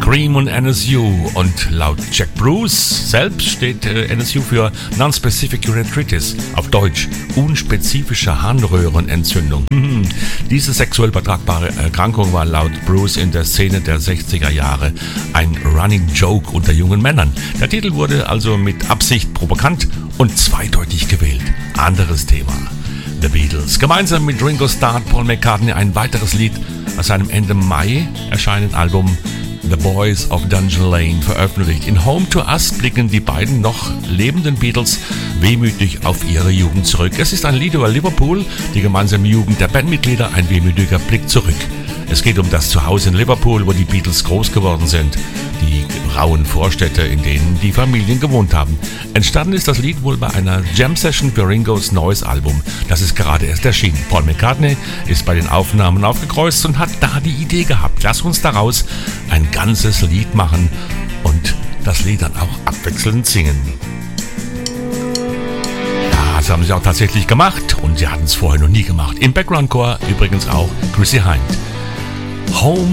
Cream und NSU. Und laut Jack Bruce selbst steht NSU für Non-Specific Urethritis, auf Deutsch unspezifische Harnröhrenentzündung. Diese sexuell übertragbare Erkrankung war laut Bruce in der Szene der 60er Jahre ein Running Joke unter jungen Männern. Der Titel wurde also mit Absicht provokant und zweideutig gewählt. Anderes Thema. The Beatles. Gemeinsam mit Ringo Starr und Paul McCartney ein weiteres Lied aus seinem Ende Mai erscheinenden Album The Boys of Dungeon Lane veröffentlicht. In Home to Us blicken die beiden noch lebenden Beatles wehmütig auf ihre Jugend zurück. Es ist ein Lied über Liverpool, die gemeinsame Jugend der Bandmitglieder, ein wehmütiger Blick zurück. Es geht um das Zuhause in Liverpool, wo die Beatles groß geworden sind, die rauen Vorstädte, in denen die Familien gewohnt haben. Entstanden ist das Lied wohl bei einer Jam-Session für Ringos neues Album. Das ist gerade erst erschienen. Paul McCartney ist bei den Aufnahmen aufgekreuzt und hat da die Idee gehabt. Lass uns daraus ein ganzes Lied machen und das Lied dann auch abwechselnd singen. Ja, das haben sie auch tatsächlich gemacht und sie hatten es vorher noch nie gemacht. Im Background-Chor übrigens auch Chrissie Hynde. Home